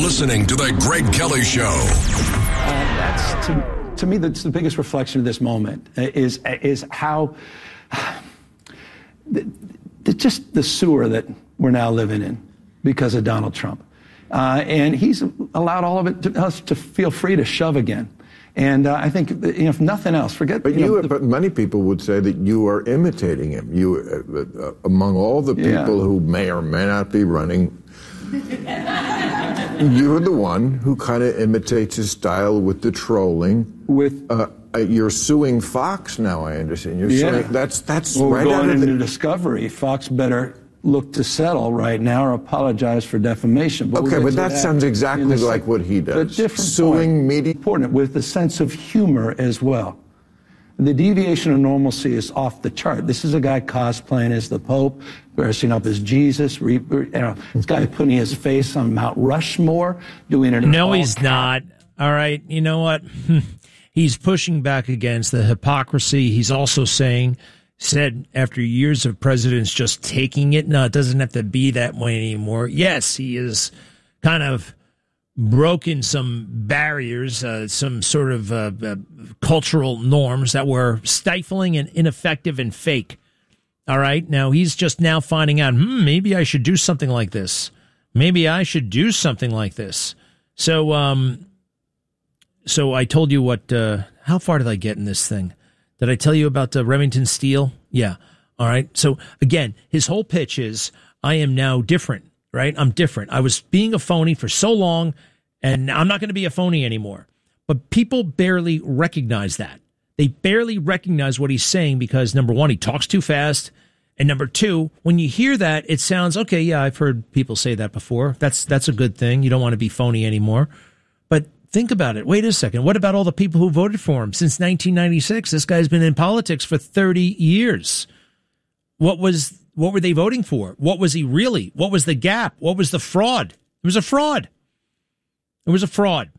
listening to The Greg Kelly Show. That's, to me, that's the biggest reflection of this moment, is how just the sewer that we're now living in because of Donald Trump. And he's allowed all of us to feel free to shove again. And I think, if nothing else, forget. But but many people would say that you are imitating him. You, among all the people who may or may not be running, you're the one who kind of imitates his style with the trolling. You're suing Fox now, I understand. You're suing, that's right out of the Discovery. Fox better look to settle right now or apologize for defamation. But that sounds exactly like what he does. Suing media. Important with the sense of humor as well. The deviation of normalcy is off the chart. This is a guy cosplaying as the Pope, dressing up as Jesus. This guy putting his face on Mount Rushmore, doing it. No, he's not. All right, you know what? He's pushing back against the hypocrisy. He's also said after years of presidents just taking it, no, it doesn't have to be that way anymore. Yes, he is kind of broken some barriers, some sort of cultural norms that were stifling and ineffective and fake. All right. Now he's just now finding out, maybe I should do something like this. Maybe I should do something like this. So I told you how far did I get in this thing? Did I tell you about Remington Steele? Yeah. All right. So again, his whole pitch is, I am now different, right? I'm different. I was being a phony for so long, and I'm not going to be a phony anymore. But people barely recognize that. They barely recognize what he's saying because, number one, he talks too fast. And number two, when you hear that, it sounds, okay, yeah, I've heard people say that before. That's a good thing. You don't want to be phony anymore. But think about it. Wait a second. What about all the people who voted for him since 1996? This guy's been in politics for 30 years. What were they voting for? What was he really? What was the gap? What was the fraud? It was a fraud. It was a fraud.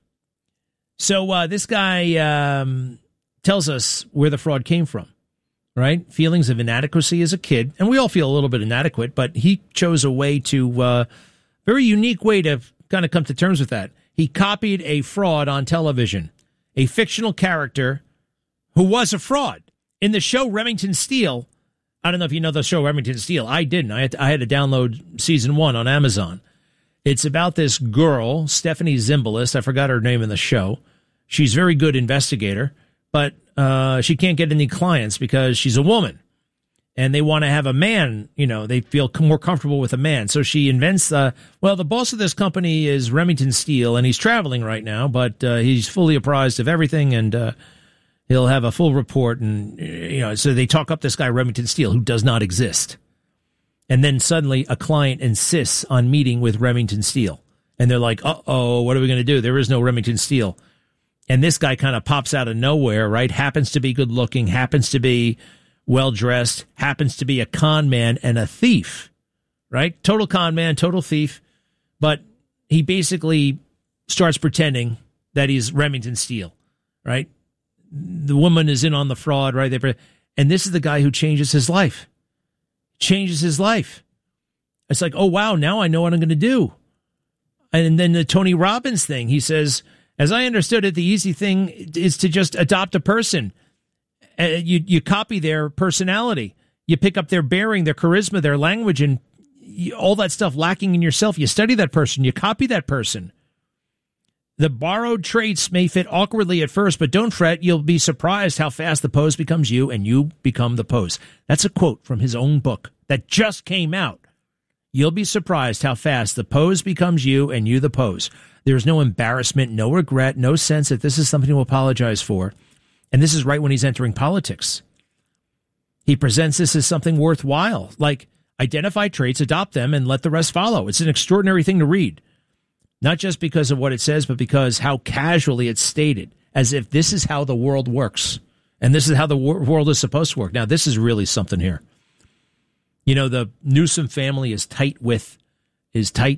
So this guy tells us where the fraud came from, right? Feelings of inadequacy as a kid. And we all feel a little bit inadequate, but he chose a way to, very unique way to kind of come to terms with that. He copied a fraud on television, a fictional character who was a fraud. In the show Remington Steele, I don't know if you know the show Remington Steele. I didn't. I had to download season 1 on Amazon. It's about this girl, Stephanie Zimbalist. I forgot her name in the show. She's a very good investigator, but she can't get any clients because she's a woman. And they want to have a man, they feel more comfortable with a man. So she invents, the boss of this company is Remington Steele, and he's traveling right now, but he's fully apprised of everything, and he'll have a full report. And, so they talk up this guy, Remington Steele, who does not exist. And then suddenly a client insists on meeting with Remington Steele. And they're like, uh-oh, what are we going to do? There is no Remington Steele. And this guy kind of pops out of nowhere, right? Happens to be good looking, happens to be well-dressed, happens to be a con man and a thief, right? Total con man, total thief. But he basically starts pretending that he's Remington Steele, right? The woman is in on the fraud, right? And this is the guy who changes his life. Changes his life. It's like, oh, wow, now I know what I'm going to do. And then the Tony Robbins thing, he says, as I understood it, the easy thing is to just adopt a person. You copy their personality. You pick up their bearing, their charisma, their language, and all that stuff lacking in yourself. You study that person. You copy that person. The borrowed traits may fit awkwardly at first, but don't fret. You'll be surprised how fast the pose becomes you and you become the pose. That's a quote from his own book that just came out. You'll be surprised how fast the pose becomes you and you the pose. There's no embarrassment, no regret, no sense that this is something to apologize for. And this is right when he's entering politics. He presents this as something worthwhile, like identify traits, adopt them, and let the rest follow. It's an extraordinary thing to read, not just because of what it says, but because how casually it's stated, as if this is how the world works, and this is how the world is supposed to work. Now, this is really something here. The Newsom family is tight with the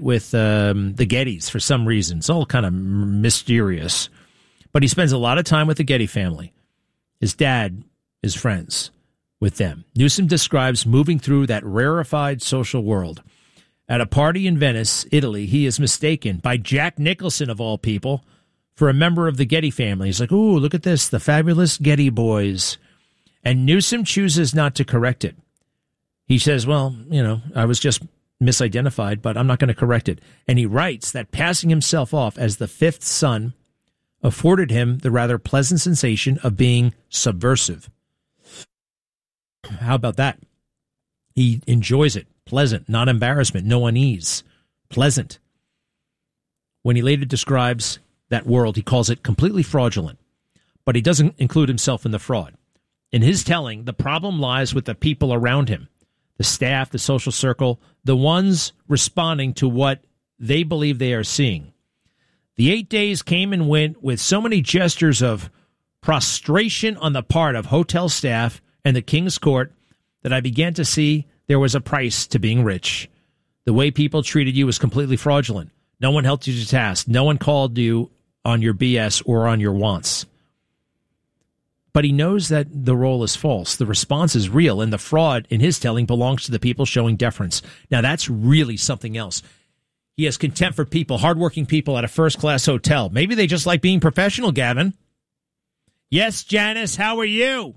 Gettys for some reason. It's all kind of mysterious. But he spends a lot of time with the Getty family. His dad is friends with them. Newsom describes moving through that rarefied social world. At a party in Venice, Italy, he is mistaken by Jack Nicholson, of all people, for a member of the Getty family. He's like, ooh, look at this, the fabulous Getty boys. And Newsom chooses not to correct it. He says, well, I was just misidentified, but I'm not going to correct it. And he writes that passing himself off as the fifth son afforded him the rather pleasant sensation of being subversive. How about that? He enjoys it. Pleasant, not embarrassment, no unease. Pleasant. When he later describes that world, he calls it completely fraudulent. But he doesn't include himself in the fraud. In his telling, the problem lies with the people around him, the staff, the social circle, the ones responding to what they believe they are seeing. The 8 days came and went with so many gestures of prostration on the part of hotel staff and the King's Court that I began to see there was a price to being rich. The way people treated you was completely fraudulent. No one held you to task. No one called you on your BS or on your wants. But he knows that the role is false. The response is real, and the fraud in his telling belongs to the people showing deference. Now, that's really something else. He has contempt for people, hardworking people at a first-class hotel. Maybe they just like being professional, Gavin. Yes, Janice, how are you?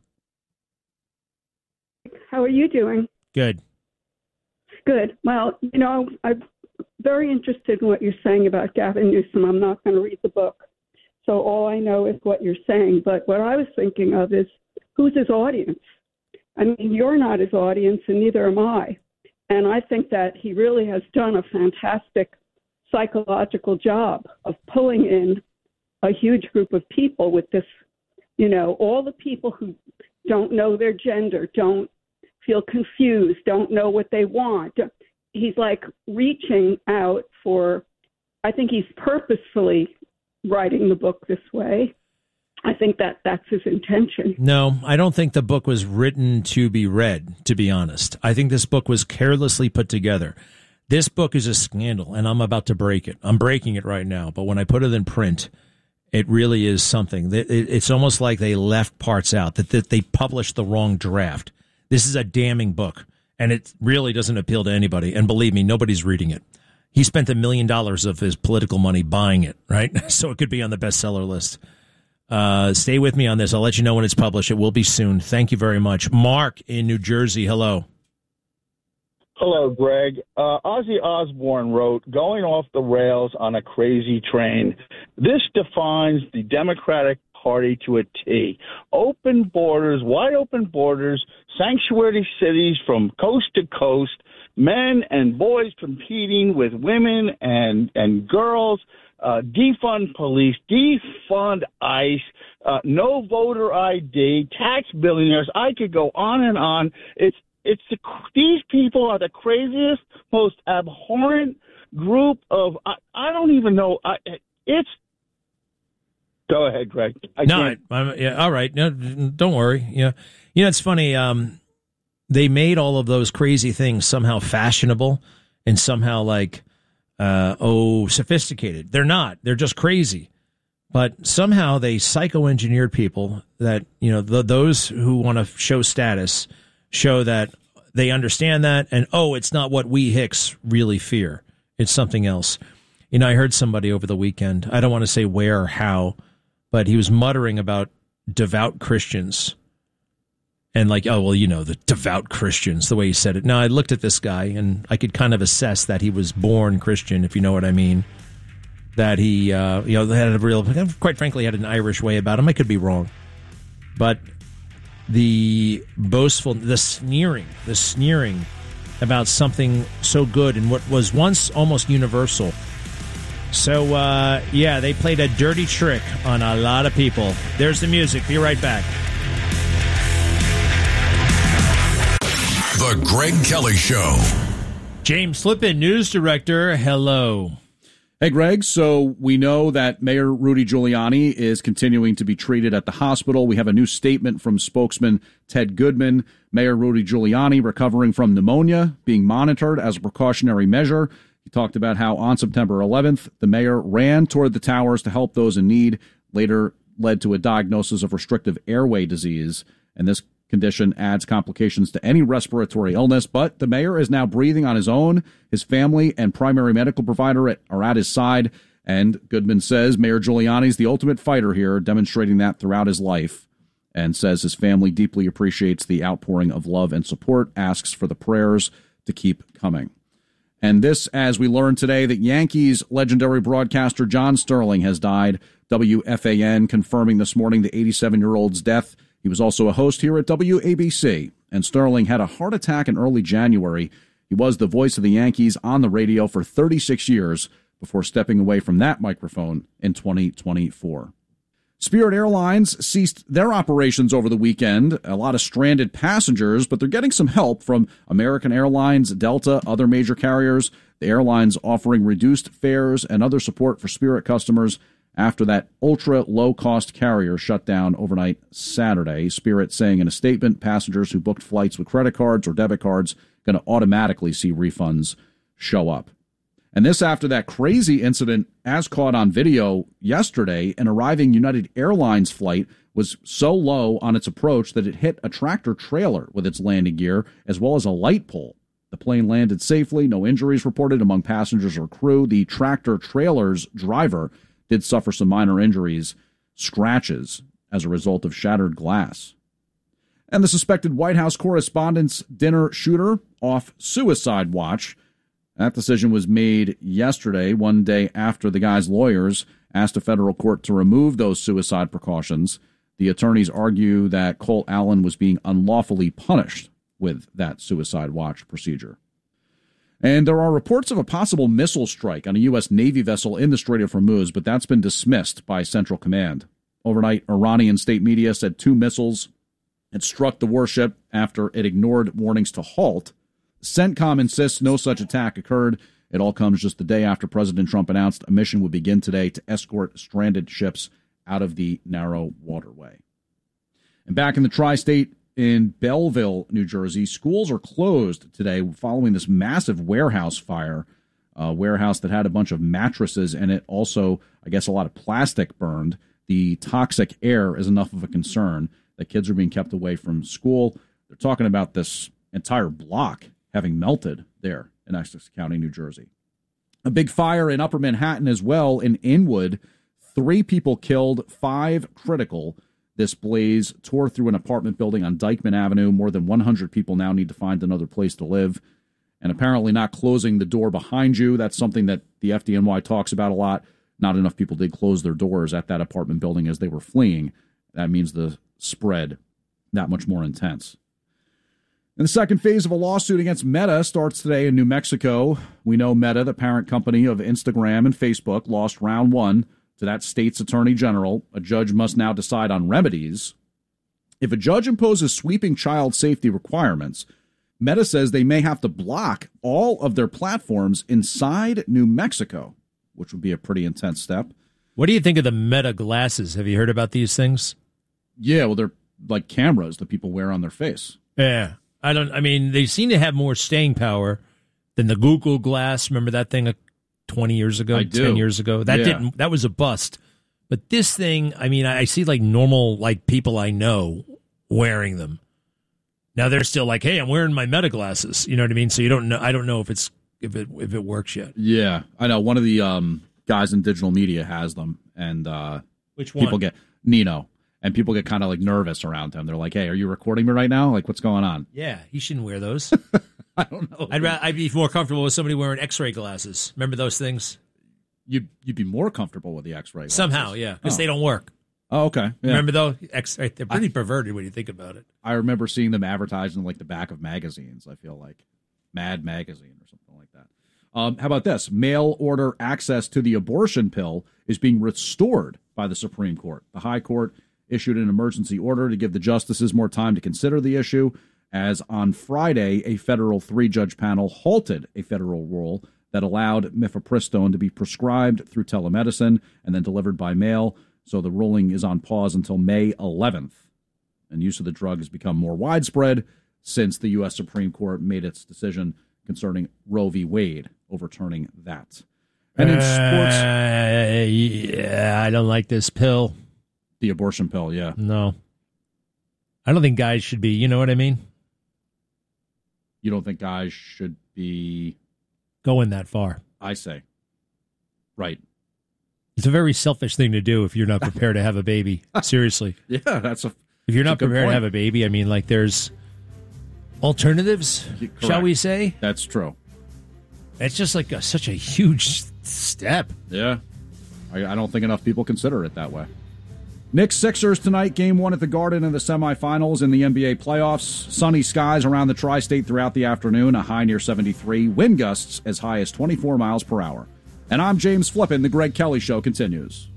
How are you doing? Good. Good. Well, I'm very interested in what you're saying about Gavin Newsom. I'm not going to read the book, so all I know is what you're saying. But what I was thinking of is, who's his audience? I mean, you're not his audience, and neither am I. And I think that he really has done a fantastic psychological job of pulling in a huge group of people with this, all the people who don't know their gender, don't feel confused, don't know what they want. He's like reaching out for, I think he's purposefully writing the book this way. I think that's his intention. No, I don't think the book was written to be read, to be honest. I think this book was carelessly put together. This book is a scandal, and I'm about to break it. I'm breaking it right now, but when I put it in print, it really is something. It's almost like they left parts out, that they published the wrong draft. This is a damning book, and it really doesn't appeal to anybody. And believe me, nobody's reading it. He spent $1 million of his political money buying it, right? So it could be on the bestseller list. Stay with me on this. I'll let you know when it's published. It will be soon. Thank you very much. Mark in New Jersey, hello. Hello, Greg. Ozzy Osbourne wrote, "Going off the rails on a crazy train. This defines the Democratic Party to a T. Open borders, wide open borders, sanctuary cities from coast to coast, men and boys competing with women and girls, defund police, defund ICE, no voter ID, tax billionaires." I could go on and on. These people are the craziest, most abhorrent group of, I don't even know. Go ahead, Greg. All right. No, don't worry. Yeah. It's funny. They made all of those crazy things somehow fashionable and somehow sophisticated. They're not. They're just crazy. But somehow they psycho-engineered people that, those who want to show status show that they understand that, and, it's not what we Hicks really fear. It's something else. I heard somebody over the weekend, I don't want to say where or how, but he was muttering about devout Christians. And the devout Christians, the way he said it. Now, I looked at this guy, and I could kind of assess that he was born Christian, if you know what I mean. That he, quite frankly, had an Irish way about him. I could be wrong. But the boastful, the sneering about something so good and what was once almost universal. So, they played a dirty trick on a lot of people. There's the music. Be right back. The Greg Kelly Show. James Flippin, news director. Hello. Hey, Greg. So we know that Mayor Rudy Giuliani is continuing to be treated at the hospital. We have a new statement from spokesman Ted Goodman. Mayor Rudy Giuliani recovering from pneumonia, being monitored as a precautionary measure. He talked about how on September 11th, the mayor ran toward the towers to help those in need, later led to a diagnosis of restrictive airway disease. And this condition adds complications to any respiratory illness, but the mayor is now breathing on his own. His family and primary medical provider are at his side, and Goodman says Mayor Giuliani is the ultimate fighter here, demonstrating that throughout his life, and says his family deeply appreciates the outpouring of love and support, asks for the prayers to keep coming. And this, as we learned today, that Yankees legendary broadcaster John Sterling has died. WFAN confirming this morning the 87-year-old's death. He was also a host here at WABC, and Sterling had a heart attack in early January. He was the voice of the Yankees on the radio for 36 years before stepping away from that microphone in 2024. Spirit Airlines ceased their operations over the weekend. A lot of stranded passengers, but they're getting some help from American Airlines, Delta, other major carriers. The airlines offering reduced fares and other support for Spirit customers after that ultra-low-cost carrier shut down overnight Saturday. Spirit saying in a statement, passengers who booked flights with credit cards or debit cards going to automatically see refunds show up. And this after that crazy incident, as caught on video yesterday, an arriving United Airlines flight was so low on its approach that it hit a tractor trailer with its landing gear, as well as a light pole. The plane landed safely, no injuries reported among passengers or crew. The tractor trailer's driver did suffer some minor injuries, scratches, as a result of shattered glass. And the suspected White House Correspondents' Dinner shooter off suicide watch. That decision was made yesterday, one day after the guy's lawyers asked a federal court to remove those suicide precautions. The attorneys argue that Cole Allen was being unlawfully punished with that suicide watch procedure. And there are reports of a possible missile strike on a U.S. Navy vessel in the Strait of Hormuz, but that's been dismissed by Central Command. Overnight, Iranian state media said 2 missiles had struck the warship after it ignored warnings to halt. CENTCOM insists no such attack occurred. It all comes just the day after President Trump announced a mission would begin today to escort stranded ships out of the narrow waterway. And back in the tri-state in Belleville, New Jersey, schools are closed today following this massive warehouse fire, a warehouse that had a bunch of mattresses in it. Also, I guess a lot of plastic burned. The toxic air is enough of a concern that kids are being kept away from school. They're talking about this entire block having melted there in Essex County, New Jersey. A big fire in Upper Manhattan as well in Inwood. 3 people killed, 5 critical. This blaze tore through an apartment building on Dyckman Avenue. More than 100 people now need to find another place to live. And apparently not closing the door behind you. That's something that the FDNY talks about a lot. Not enough people did close their doors at that apartment building as they were fleeing. That means the spread that much more intense. And the second phase of a lawsuit against Meta starts today in New Mexico. We know Meta, the parent company of Instagram and Facebook, lost round 1 to that state's attorney general. A judge must now decide on remedies. If a judge imposes sweeping child safety requirements, Meta says they may have to block all of their platforms inside New Mexico, which would be a pretty intense step. What do you think of the Meta glasses? Have you heard about these things? Yeah, well, they're like cameras that people wear on their face. Yeah. They seem to have more staying power than the Google Glass. Remember that thing 20 years ago, 10 years ago? That was a bust. But this thing, I see like normal people I know wearing them. Now they're still like, hey, I'm wearing my Meta glasses. You know what I mean? So I don't know if it works yet. Yeah, I know. One of the guys in digital media has them, and which one? People get Nino. And people get kind of like nervous around him. They're like, hey, are you recording me right now? Like, what's going on? Yeah, he shouldn't wear those. I don't know. I'd be more comfortable with somebody wearing X-ray glasses. Remember those things? You'd be more comfortable with the X-ray glasses. Somehow, yeah, because they don't work. Oh, okay. Yeah. Remember, though? X-ray, they're pretty perverted when you think about it. I remember seeing them advertised in like the back of magazines, I feel like. Mad Magazine or something like that. How about this? Mail order access to the abortion pill is being restored by the Supreme Court. The High Court issued an emergency order to give the justices more time to consider the issue, as on Friday, a federal 3-judge panel halted a federal rule that allowed mifepristone to be prescribed through telemedicine and then delivered by mail. So the ruling is on pause until May 11th. And use of the drug has become more widespread since the U.S. Supreme Court made its decision concerning Roe v. Wade, overturning that. And in sports... Yeah, I don't like this pill. The abortion pill, yeah. No. I don't think guys should be, you know what I mean? You don't think guys should be going that far? I say. Right. It's a very selfish thing to do if you're not prepared to have a baby. Seriously. Yeah, if you're not prepared to have a baby, I mean, like, there's alternatives, shall we say? That's true. It's just like such a huge step. Yeah. I don't think enough people consider it that way. Knicks Sixers tonight, game 1 at the Garden in the semifinals in the NBA playoffs. Sunny skies around the tri-state throughout the afternoon, a high near 73, wind gusts as high as 24 miles per hour. And I'm James Flippin. The Greg Kelly Show continues.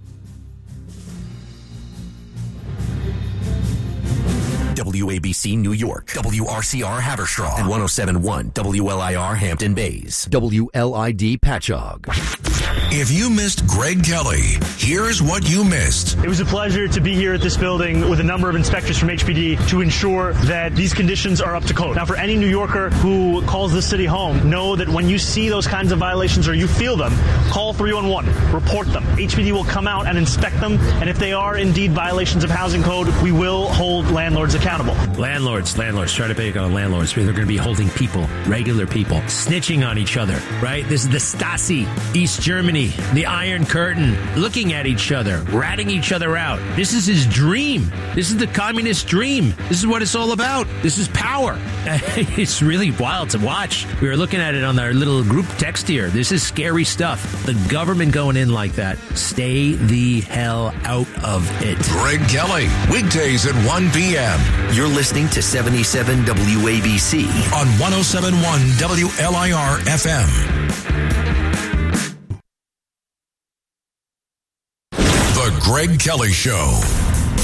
WABC New York, WRCR Haverstraw, and 107.1 WLIR Hampton Bays, WLID Patchogue. If you missed Greg Kelly, here's what you missed. It was a pleasure to be here at this building with a number of inspectors from HPD to ensure that these conditions are up to code. Now, for any New Yorker who calls this city home, know that when you see those kinds of violations or you feel them, call 311, report them. HPD will come out and inspect them, and if they are indeed violations of housing code, we will hold landlords accountable. Landlords, try to pick on landlords. They're going to be holding people, regular people, snitching on each other, right? This is the Stasi, East Germany, the Iron Curtain, looking at each other, ratting each other out. This is his dream. This is the communist dream. This is what it's all about. This is power. It's really wild to watch. We were looking at it on our little group text here. This is scary stuff. The government going in like that. Stay the hell out of it. Greg Kelly, weekdays at 1 p.m. You're listening to 77 WABC on 107.1 WLIR FM. The Greg Kelly Show.